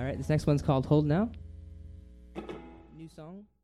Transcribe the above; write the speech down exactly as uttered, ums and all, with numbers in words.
right, this next one's called Hold Now. New song.